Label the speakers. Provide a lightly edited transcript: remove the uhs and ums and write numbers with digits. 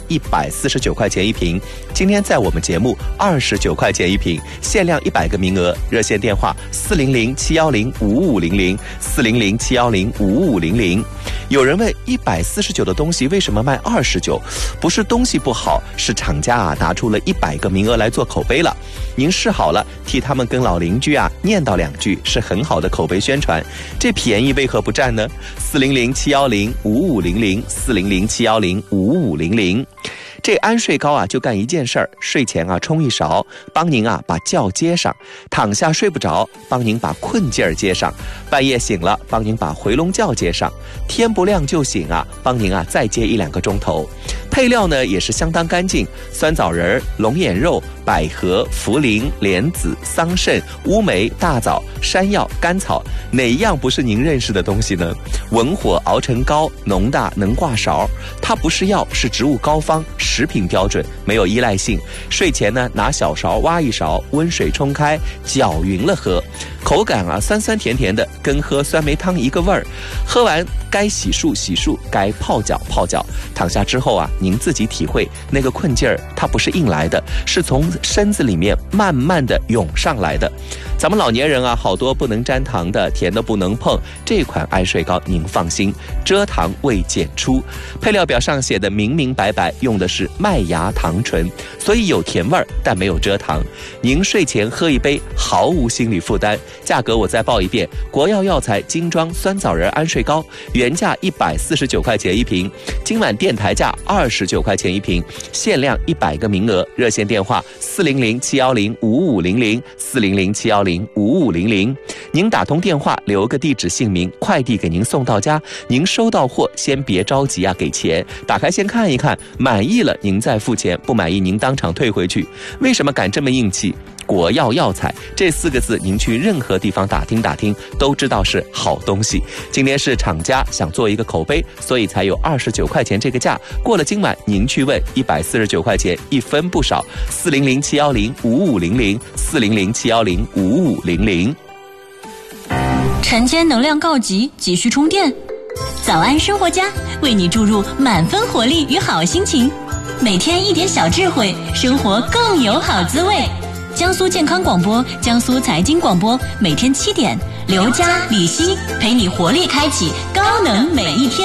Speaker 1: 149块钱一瓶，今天在我们节目29块钱一瓶，限量100个名额，热线电话400-710-5500，400-710-5500。有人问149的东西为什么卖29？不是东西不好，是厂家拿出了100个名额来做口碑了。您试好了，替他们跟老邻居念叨2句，是很好的口碑宣传。这便宜为何不占呢？400-710-5500，400-710-5500。这安睡膏就干一件事儿，睡前冲一勺，帮您把觉接上；躺下睡不着，帮您把困劲儿接上；半夜醒了，帮您把回笼觉接上；天不亮就醒帮您再接1-2个钟头。配料呢也是相当干净，酸枣仁、龙眼肉、百合、茯苓、莲子、桑葚、乌梅、大枣、山药、甘草，哪一样不是您认识的东西呢？文火熬成膏，浓大能挂勺，它不是药，是植物膏方，食品标准，没有依赖性。睡前呢拿小勺挖一勺，温水冲开，搅匀了喝，口感酸酸甜甜的，跟喝酸梅汤一个味儿。喝完该洗漱洗漱，该泡脚泡脚。躺下之后您自己体会那个困劲儿，它不是硬来的，是从身子里面慢慢的涌上来的。咱们老年人好多不能沾糖的，甜的不能碰，这款安睡膏您放心，蔗糖未检出。配料表上写的明明白白，用的是麦芽糖醇，所以有甜味儿，但没有蔗糖。您睡前喝一杯，毫无心理负担。价格我再报一遍，国药药材精装酸枣仁安睡膏，原价149块钱一瓶，今晚电台价29块钱一瓶，限量100个名额，热线电话400-710-5500，400-710-5500。您打通电话，留个地址姓名，快递给您送到家。您收到货先别着急给钱，打开先看一看，满意了您再付钱，不满意您当场退回去。为什么敢这么硬气？国药药材这4个字，您去任何地方打听打听，都知道是好东西。今天是厂家想做一个口碑，所以才有29块钱这个价。过了今晚，您去问149块钱，一分不少。400-710-5500，400-710-5500。
Speaker 2: 晨间能量告急，急需充电。早安生活家为你注入满分活力与好心情，每天一点小智慧，生活更有好滋味。江苏健康广播、江苏财经广播，每天7点，刘佳、李希陪你活力开启高能每一天。